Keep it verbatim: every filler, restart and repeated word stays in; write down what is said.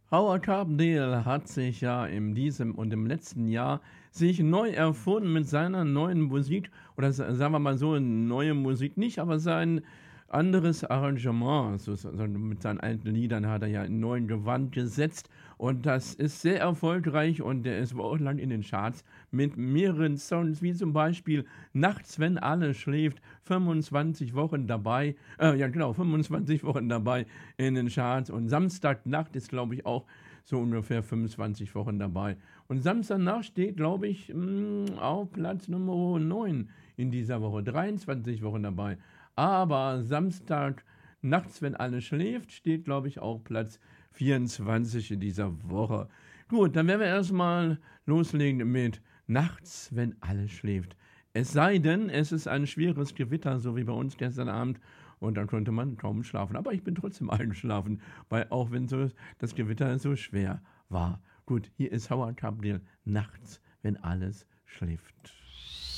Howard Carpendale hat sich ja in diesem und im letzten Jahr sich neu erfunden mit seiner neuen Musik oder sa sagen wir mal so, neue Musik nicht, aber sein anderes Arrangement, so so mit seinen alten Liedern hat er ja 'n neuen Gewand gesetzt und das ist sehr erfolgreich und der ist wochenlang in den Charts mit mehreren Songs, wie zum Beispiel „Nachts, wenn alles schläft", fünfundzwanzig Wochen dabei äh, ja genau, fünfundzwanzig Wochen dabei in den Charts und „Samstagnacht" ist, glaube ich, auch so ungefähr fünfundzwanzig Wochen dabei. Und „Samstagnacht" steht, glaube ich, hm, auf Platz Nummer neun in dieser Woche, dreiundzwanzig Wochen dabei. Aber Samstag nachts, wenn alles schläft, steht, glaube ich, auch Platz vierundzwanzig in dieser Woche. Gut, dann werden wir erst mal loslegen mit „Nachts, wenn alles schläft". Es sei denn, es ist ein schweres Gewitter, so wie bei uns gestern Abend, und dann konnte man kaum schlafen. Aber ich bin trotzdem eingeschlafen, weil auch wenn so das Gewitter so schwer war. Gut, hier ist Howard Carpendale, „Nachts, wenn alles schläft".